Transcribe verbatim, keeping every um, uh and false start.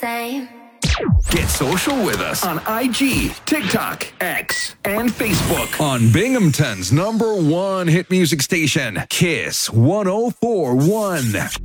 same. Get social with us on I G, TikTok, X, and Facebook on Binghamton's number one hit music station, Kiss one oh four point one.